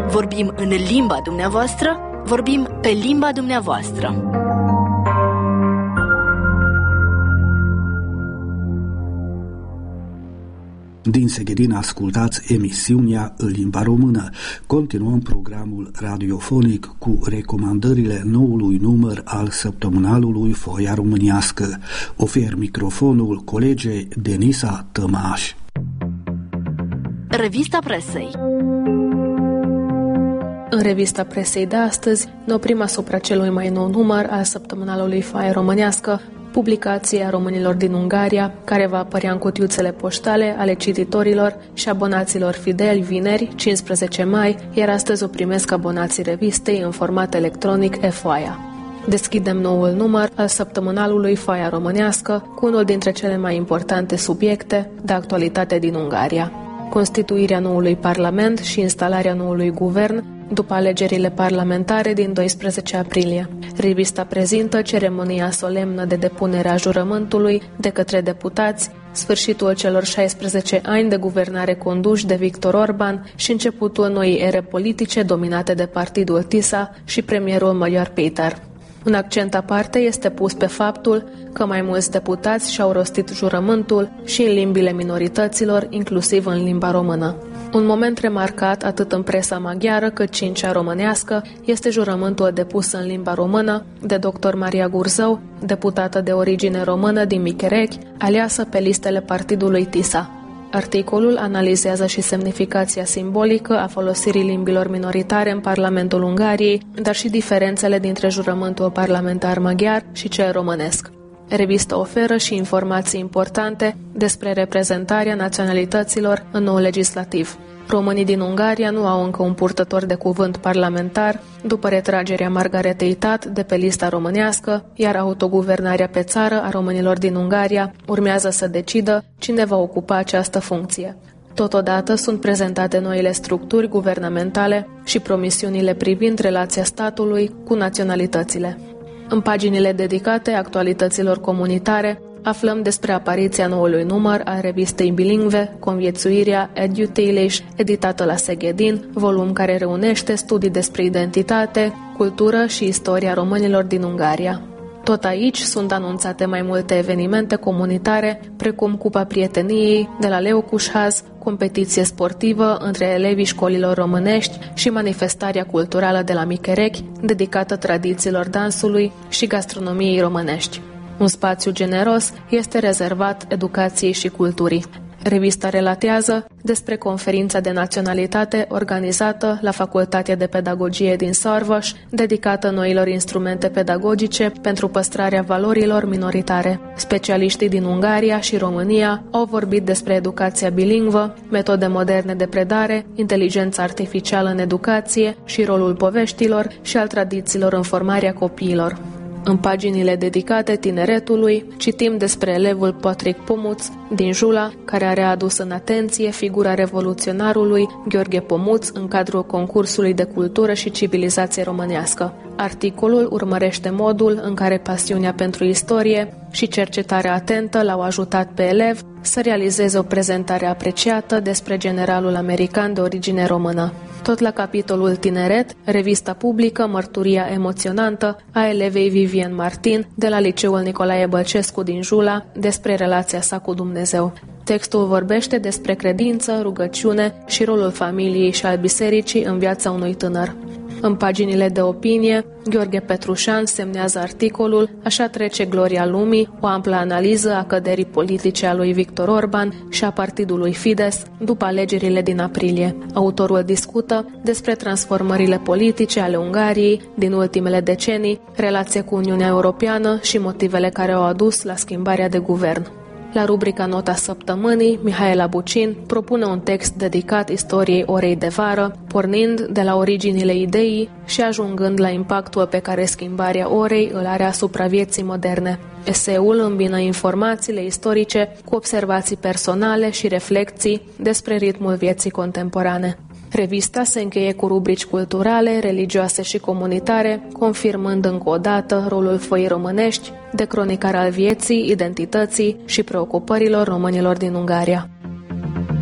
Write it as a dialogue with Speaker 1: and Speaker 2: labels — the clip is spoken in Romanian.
Speaker 1: Vorbim în limba dumneavoastră, vorbim pe limba dumneavoastră.
Speaker 2: Din Seghedin ascultați emisiunea în limba română. Continuăm programul radiofonic cu recomandările noului număr al săptămânalului Foaia Românească. Ofer microfonul colegei Denisa Tămaș.
Speaker 1: Revista presei.
Speaker 3: În revista presei de astăzi ne oprim asupra celui mai nou număr al săptămânalului Foaia Românească, publicația românilor din Ungaria, care va apărea în cutiuțele poștale ale cititorilor și abonaților fideli vineri, 15 mai, iar astăzi o primesc abonații revistei în format electronic e-Foaia. Deschidem noul număr al săptămânalului Foaia Românească cu unul dintre cele mai importante subiecte de actualitate din Ungaria: constituirea noului parlament și instalarea noului guvern după alegerile parlamentare din 12 aprilie. Revista prezintă ceremonia solemnă de depunere a jurământului de către deputați, sfârșitul celor 16 ani de guvernare conduși de Victor Orban și începutul noii ere politice dominate de partidul TISA și premierul Magyar Péter. Un accent aparte este pus pe faptul că mai mulți deputați și-au rostit jurământul și în limbile minorităților, inclusiv în limba română. Un moment remarcat atât în presa maghiară cât și în cea românească este jurământul depus în limba română de dr. Maria Gurzău, deputată de origine română din Micherechi, aleasă pe listele partidului TISA. Articolul analizează și semnificația simbolică a folosirii limbilor minoritare în Parlamentul Ungariei, dar și diferențele dintre jurământul parlamentar maghiar și cel românesc. Revista oferă și informații importante despre reprezentarea naționalităților în nou legislativ. Românii din Ungaria nu au încă un purtător de cuvânt parlamentar după retragerea Margaretei Tat de pe lista românească, iar autoguvernarea pe țară a românilor din Ungaria urmează să decidă cine va ocupa această funcție. Totodată sunt prezentate noile structuri guvernamentale și promisiunile privind relația statului cu naționalitățile. În paginile dedicate actualităților comunitare, aflăm despre apariția noului număr al revistei bilingve Conviețuirea Együttélés, editată la Seghedin, volum care reunește studii despre identitate, cultură și istoria românilor din Ungaria. Tot aici sunt anunțate mai multe evenimente comunitare, precum Cupa Prieteniei de la Leucușhaz, competiție sportivă între elevii școlilor românești și manifestarea culturală de la Micherechi, dedicată tradițiilor dansului și gastronomiei românești. Un spațiu generos este rezervat educației și culturii. Revista relatează despre conferința de naționalitate organizată la Facultatea de Pedagogie din Szarvas, dedicată noilor instrumente pedagogice pentru păstrarea valorilor minoritare. Specialiștii din Ungaria și România au vorbit despre educația bilingvă, metode moderne de predare, inteligența artificială în educație și rolul poveștilor și al tradițiilor în formarea copiilor. În paginile dedicate tineretului, citim despre elevul Patrick Pomuț din Jula, care a readus în atenție figura revoluționarului Gheorghe Pomuț în cadrul concursului de cultură și civilizație românească. Articolul urmărește modul în care pasiunea pentru istorie și cercetarea atentă l-au ajutat pe elev să realizeze o prezentare apreciată despre generalul american de origine română. Tot la capitolul Tineret, revista publică mărturia emoționantă a elevei Vivien Martin de la Liceul Nicolae Bălcescu din Jula despre relația sa cu Dumnezeu. Textul vorbește despre credință, rugăciune și rolul familiei și al bisericii în viața unui tânăr. În paginile de opinie, Gheorghe Petrușan semnează articolul Așa trece gloria lumii, o amplă analiză a căderii politice a lui Victor Orban și a partidului Fidesz după alegerile din aprilie. Autorul discută despre transformările politice ale Ungariei din ultimele decenii, relația cu Uniunea Europeană și motivele care au adus la schimbarea de guvern. La rubrica Nota săptămânii, Mihaela Bucin propune un text dedicat istoriei orei de vară, pornind de la originile ideii și ajungând la impactul pe care schimbarea orei îl are asupra vieții moderne. Eseul îmbină informațiile istorice cu observații personale și reflecții despre ritmul vieții contemporane. Revista se încheie cu rubrici culturale, religioase și comunitare, confirmând încă o dată rolul foii românești de cronicar al vieții, identității și preocupărilor românilor din Ungaria.